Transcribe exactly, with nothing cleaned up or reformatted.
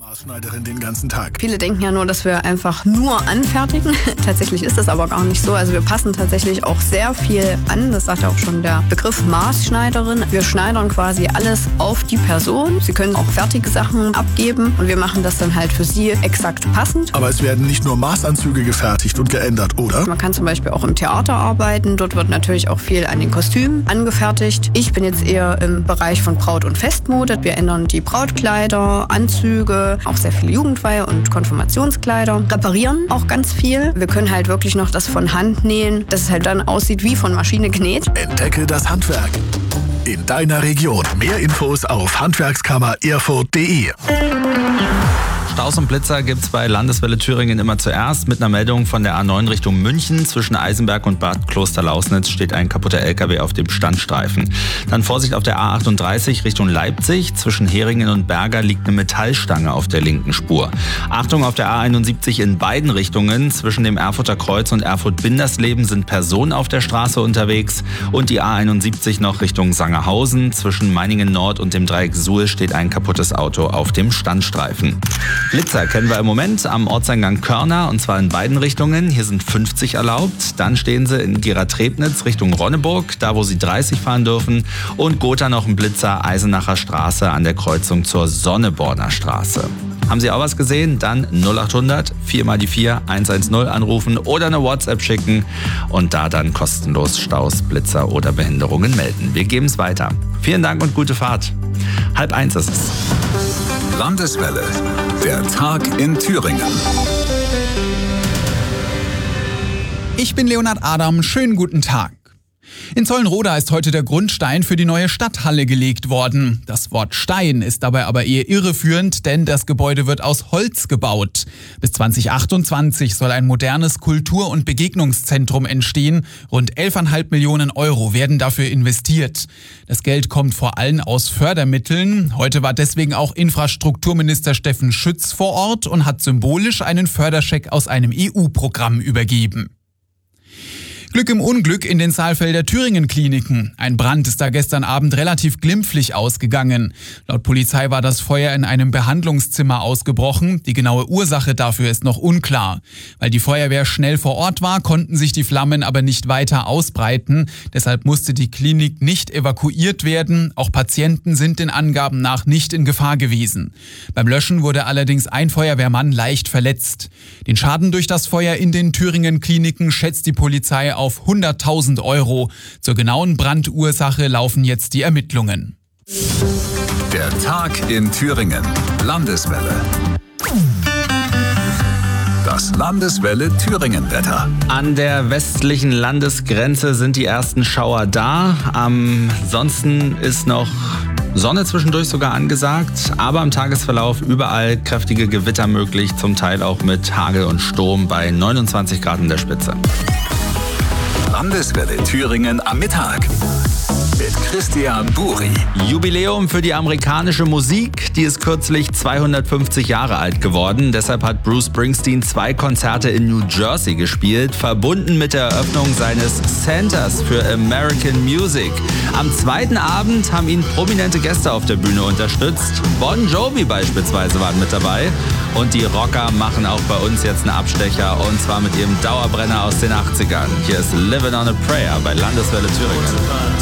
Maßschneiderin den ganzen Tag. Viele denken ja nur, dass wir einfach nur anfertigen. Tatsächlich ist das aber gar nicht so. Also wir passen tatsächlich auch sehr viel an. Das sagt ja auch schon der Begriff Maßschneiderin. Wir schneidern quasi alles auf die Person. Sie können auch fertige Sachen abgeben und wir machen das dann halt für Sie exakt passend. Aber es werden nicht nur Maßanzüge gefertigt und geändert, oder? Man kann zum Beispiel auch im Theater arbeiten. Dort wird natürlich auch viel an den Kostümen angefertigt. Ich bin jetzt eher im Bereich von Braut- und Festmode. Wir ändern die Brautkleider, Anzüge, auch sehr viele Jugendweihe und Konfirmationskleider. Reparieren auch ganz viel. Wir können halt wirklich noch das von Hand nähen, dass es halt dann aussieht wie von Maschine genäht. Entdecke das Handwerk in deiner Region. Mehr Infos auf handwerkskammer erfurt punkt de. Staus und Blitzer gibt's bei Landeswelle Thüringen immer zuerst. Mit einer Meldung von der A neun Richtung München. Zwischen Eisenberg und Bad Klosterlausnitz steht ein kaputter L K W auf dem Standstreifen. Dann Vorsicht auf der A achtunddreißig Richtung Leipzig. Zwischen Heringen und Berger liegt eine Metallstange auf der linken Spur. Achtung auf der A einundsiebzig in beiden Richtungen. Zwischen dem Erfurter Kreuz und Erfurt-Bindersleben sind Personen auf der Straße unterwegs. Und die A einundsiebzig noch Richtung Sangerhausen. Zwischen Meiningen Nord und dem Dreieck Suhl steht ein kaputtes Auto auf dem Standstreifen. Blitzer kennen wir im Moment am Ortseingang Körner und zwar in beiden Richtungen. Hier sind fünfzig erlaubt. Dann stehen sie in Gera-Trebnitz Richtung Ronneburg, da wo sie dreißig fahren dürfen. Und Gotha noch ein Blitzer Eisenacher Straße an der Kreuzung zur Sonneborner Straße. Haben Sie auch was gesehen? Dann null achthundert vier mal die vier eins eins null anrufen oder eine WhatsApp schicken und da dann kostenlos Staus, Blitzer oder Behinderungen melden. Wir geben es weiter. Vielen Dank und gute Fahrt. Halb eins ist es. Landeswelle, der Tag in Thüringen. Ich bin Leonhard Adam, schönen guten Tag. In Zollenroda ist heute der Grundstein für die neue Stadthalle gelegt worden. Das Wort Stein ist dabei aber eher irreführend, denn das Gebäude wird aus Holz gebaut. Bis zwanzig achtundzwanzig soll ein modernes Kultur- und Begegnungszentrum entstehen. Rund elf Komma fünf Millionen Euro werden dafür investiert. Das Geld kommt vor allem aus Fördermitteln. Heute war deswegen auch Infrastrukturminister Steffen Schütz vor Ort und hat symbolisch einen Förderscheck aus einem E U-Programm übergeben. Glück im Unglück in den Saalfelder Thüringen-Kliniken. Ein Brand ist da gestern Abend relativ glimpflich ausgegangen. Laut Polizei war das Feuer in einem Behandlungszimmer ausgebrochen. Die genaue Ursache dafür ist noch unklar. Weil die Feuerwehr schnell vor Ort war, konnten sich die Flammen aber nicht weiter ausbreiten. Deshalb musste die Klinik nicht evakuiert werden. Auch Patienten sind den Angaben nach nicht in Gefahr gewesen. Beim Löschen wurde allerdings ein Feuerwehrmann leicht verletzt. Den Schaden durch das Feuer in den Thüringen-Kliniken schätzt die Polizei auf hunderttausend Euro. Zur genauen Brandursache laufen jetzt die Ermittlungen. Der Tag in Thüringen. Landeswelle. Das Landeswelle Thüringen-Wetter. An der westlichen Landesgrenze sind die ersten Schauer da. Ansonsten ist noch Sonne zwischendurch sogar angesagt, aber im Tagesverlauf überall kräftige Gewitter möglich, zum Teil auch mit Hagel und Sturm bei neunundzwanzig Grad in der Spitze. Landeswelle Thüringen am Mittag mit Christian Buri. Jubiläum für die amerikanische Musik. Die ist kürzlich zweihundertfünfzig Jahre alt geworden. Deshalb hat Bruce Springsteen zwei Konzerte in New Jersey gespielt, verbunden mit der Eröffnung seines Centers für American Music. Am zweiten Abend haben ihn prominente Gäste auf der Bühne unterstützt. Bon Jovi beispielsweise waren mit dabei. Und die Rocker machen auch bei uns jetzt einen Abstecher, und zwar mit ihrem Dauerbrenner aus den achtzigern. Hier ist Living on a Prayer bei Landeswelle Thüringen.